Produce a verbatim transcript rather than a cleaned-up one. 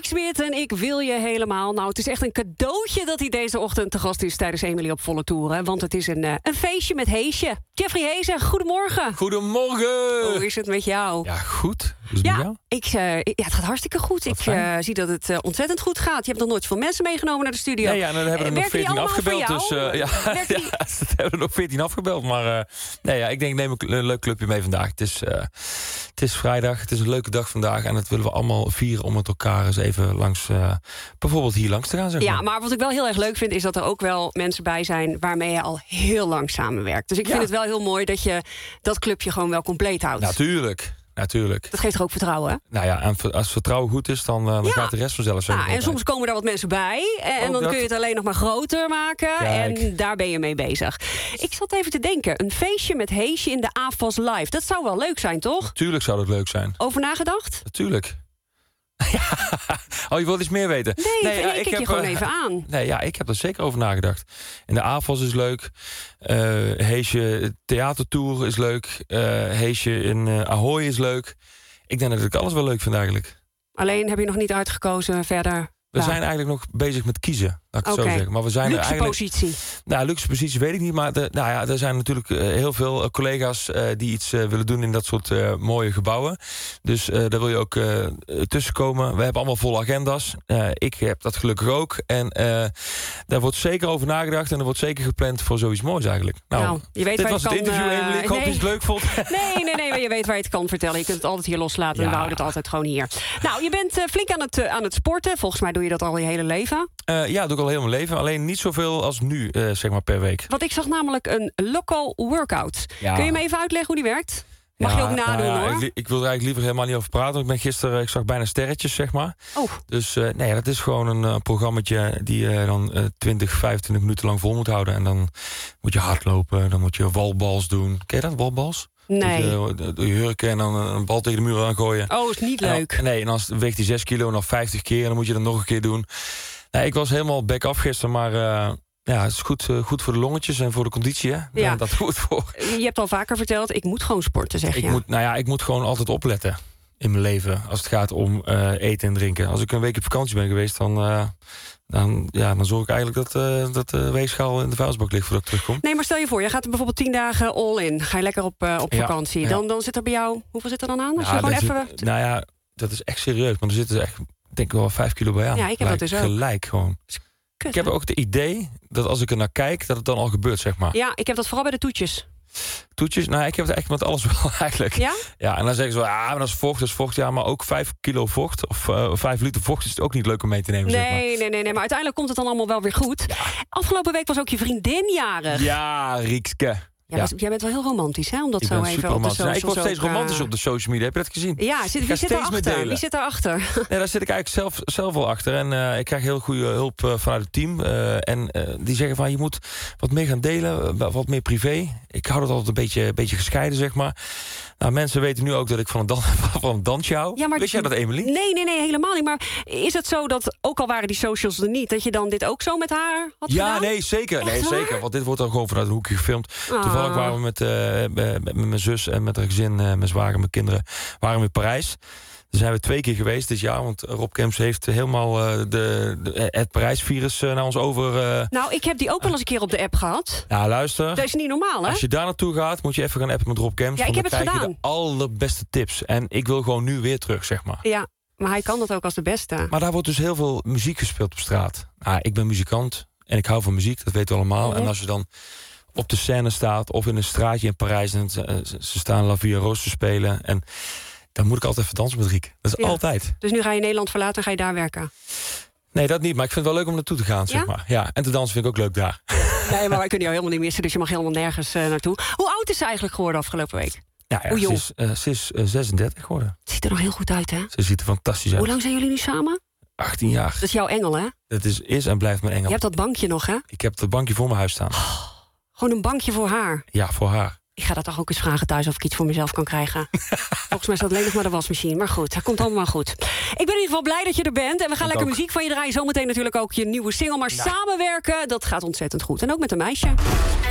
Smit en ik wil je helemaal. Nou, het is echt een cadeautje dat hij deze ochtend te gast is tijdens Emily op volle toeren. Want het is een, uh, een feestje met Heesje. Jeffrey Heesen, goedemorgen. Goedemorgen. Hoe is het met jou? Ja, goed. Hoe is het ja, met jou? Ik, uh, ja, het gaat hartstikke goed. Wat ik uh, zie dat het uh, ontzettend goed gaat. Je hebt nog nooit veel mensen meegenomen naar de studio. Nee, ja, dan hebben we er nog veertien afgebeld. Dus, uh, ja, ja, die... ja, dat hebben er nog veertien afgebeld. Maar uh, nee, ja, ik denk, neem een leuk clubje mee vandaag. Het is, uh, het is vrijdag, het is een leuke dag vandaag. En dat willen we allemaal vieren om met elkaar eens even langs, uh, bijvoorbeeld hier langs te gaan. Zeg maar. Ja, maar wat ik wel heel erg leuk vind, is dat er ook wel mensen bij zijn waarmee je al heel lang samenwerkt. Dus ik vind ja. het wel heel mooi dat je dat clubje gewoon wel compleet houdt. Natuurlijk. Natuurlijk. Dat geeft er ook vertrouwen, hè? Nou ja, en als vertrouwen goed is, dan, uh, dan ja. gaat de rest vanzelf zo. Ja, en soms komen er wat mensen bij. En ook dan dat. kun je het alleen nog maar groter maken. Kijk. En daar ben je mee bezig. Ik zat even te denken. Een feestje met Heesje in de A F A S Live. Dat zou wel leuk zijn, toch? Natuurlijk zou dat leuk zijn. Over nagedacht? Natuurlijk. Oh, je wilt iets meer weten? Nee, nee ja, ik kijk je gewoon uh, even aan. Nee, ja, ik heb er zeker over nagedacht. En de A F A S is leuk. Uh, Heesje theatertour is leuk. Uh, Heesje in uh, Ahoy is leuk. Ik denk dat ik alles wel leuk vind eigenlijk. Alleen heb je nog niet uitgekozen verder? We ja. zijn eigenlijk nog bezig met kiezen, laat ik het okay. zo zeggen. Maar we zijn luxe er eigenlijk... positie? Nou, luxe positie weet ik niet. Maar de, nou ja, er zijn natuurlijk uh, heel veel uh, collega's uh, die iets uh, willen doen in dat soort uh, mooie gebouwen. Dus uh, daar wil je ook uh, tussenkomen. We hebben allemaal volle agenda's. Uh, ik heb dat gelukkig ook. En uh, daar wordt zeker over nagedacht. En er wordt zeker gepland voor zoiets moois eigenlijk. Nou, nou je weet dit waar was je het kan, interview, Emily. Ik uh, hoop nee. dat je het leuk vond. Nee, nee, nee, maar je weet waar je het kan vertellen. Je kunt het altijd hier loslaten. Ja. En we houden het altijd gewoon hier. Nou, je bent uh, flink aan het, uh, aan het sporten. Volgens mij doe je dat al je hele leven. Uh, ja, dat doe ik al heel mijn leven. Alleen niet zoveel als nu, uh, zeg maar, per week. Want ik zag namelijk een local workout. Ja. Kun je me even uitleggen hoe die werkt? Mag ja, je ook nadoen, nou ja, hoor? Ik, ik wil er eigenlijk liever helemaal niet over praten. Want ik ben gisteren, ik zag bijna sterretjes, zeg maar. Oh. Dus uh, nee, dat is gewoon een uh, programmaatje die je uh, dan uh, twintig, vijfentwintig minuten lang vol moet houden. En dan moet je hardlopen, dan moet je walbals doen. Ken je dat, walbals? Nee. Je, door je hurken en dan een bal tegen de muur aan gooien. Oh, is niet leuk. En dan, nee, en dan weegt die zes kilo en dan vijftig keer. En dan moet je dat nog een keer doen. Nou, ik was helemaal back af gisteren, maar... Uh, Ja, het is goed, uh, goed voor de longetjes en voor de conditie, hè? Daar ja. dat goed voor. Je hebt al vaker verteld, ik moet gewoon sporten, zeg ik je. Moet, nou ja, ik moet gewoon altijd opletten in mijn leven als het gaat om uh, eten en drinken. Als ik een week op vakantie ben geweest, dan, uh, dan, ja, dan zorg ik eigenlijk dat, uh, dat de weegschaal in de vuilnisbak ligt voordat ik terugkom. Nee, maar stel je voor, je gaat er bijvoorbeeld tien dagen all in. Ga je lekker op, uh, op vakantie. Ja, ja. Dan, dan zit er bij jou, hoeveel zit er dan aan? Als ja, je gewoon even... Zit, nou ja, dat is echt serieus, want er zitten echt, denk ik wel vijf kilo bij aan. Ja, ik heb gelijk, dat dus ook. Gelijk gewoon. Kut, ik heb ook het idee dat als ik er naar kijk, dat het dan al gebeurt, zeg maar. Ja, ik heb dat vooral bij de toetjes. Toetjes? Nou, ik heb het echt met alles wel eigenlijk. Ja? Ja, en dan zeggen ze wel, ja, maar dat is vocht, dat is vocht. Ja, maar ook vijf kilo vocht of uh, vijf liter vocht is het ook niet leuk om mee te nemen, nee, zeg maar. Nee, nee, nee, maar uiteindelijk komt het dan allemaal wel weer goed. Ja. Afgelopen week was ook je vriendin jarig. Ja, Riekske. Ja, ja. Jij bent wel heel romantisch, hè? Om dat ik zo even op de socials... Nou, ik word steeds ook, romantisch op de social media. Heb je dat gezien? Ja, zit, wie, zit erachter? wie zit erachter? Nee, daar zit ik eigenlijk zelf, zelf wel achter. En uh, ik krijg heel goede hulp uh, vanuit het team. Uh, en uh, die zeggen van, je moet wat meer gaan delen. Wat meer privé. Ik hou dat altijd een beetje, een beetje gescheiden, zeg maar. Nou, mensen weten nu ook dat ik van een, dan, van een dansje hou. Ja, maar wist jij dat, Emily? Nee, nee, nee, helemaal niet. Maar is het zo dat, ook al waren die socials er niet... dat je dan dit ook zo met haar had ja, gedaan? Ja, nee, zeker. Echt nee, waar? zeker. Want dit wordt dan gewoon vanuit een hoekje gefilmd. Ah. Toevallig waren we met, uh, met, met mijn zus en met haar gezin, uh, mijn zwager, mijn kinderen... waren we in Parijs. Daar zijn we twee keer geweest dit jaar. Want Rob Kemps heeft helemaal uh, de, de, het Parijsvirus uh, naar ons over... Uh... Nou, ik heb die ook wel eens een keer op de app gehad. Ja, luister. Dat is niet normaal, hè? Als je daar naartoe gaat, moet je even gaan appen met Rob Kemps. Ja, ik heb het dan krijg gedaan. je de allerbeste tips. En ik wil gewoon nu weer terug, zeg maar. Ja, maar hij kan dat ook als de beste. Maar daar wordt dus heel veel muziek gespeeld op straat. Nou, ik ben muzikant en ik hou van muziek, dat weten we allemaal. Mm-hmm. En als je dan op de scène staat of in een straatje in Parijs... en ze, ze staan La Vie Rose te spelen... en dan moet ik altijd even dansen met Riek. Dat is ja. altijd. Dus nu ga je Nederland verlaten en ga je daar werken? Nee, dat niet. Maar ik vind het wel leuk om naartoe te gaan, zeg ja? maar. Ja, en te dansen vind ik ook leuk daar. Nee, maar wij kunnen jou helemaal niet missen, dus je mag helemaal nergens uh, naartoe. Hoe oud is ze eigenlijk geworden afgelopen week? Ja, ja, Hoe jong? Ze is, uh, ze is uh, zesendertig geworden. Het ziet er nog heel goed uit, hè? Ze ziet er fantastisch uit. Hoe lang zijn jullie nu samen? achttien jaar. Dat is jouw engel, hè? Dat is, is en blijft mijn engel. Je hebt dat bankje nog, hè? Ik heb dat bankje voor mijn huis staan. Oh, gewoon een bankje voor haar? Ja, voor haar. Ik ga dat toch ook eens vragen thuis of ik iets voor mezelf kan krijgen. Volgens mij staat alleen nog maar de wasmachine. Maar goed, dat komt allemaal goed. Ik ben in ieder geval blij dat je er bent. En we gaan ik lekker ook. muziek van je draaien. Zometeen natuurlijk ook je nieuwe single. Maar nou. samenwerken, dat gaat ontzettend goed. En ook met een meisje.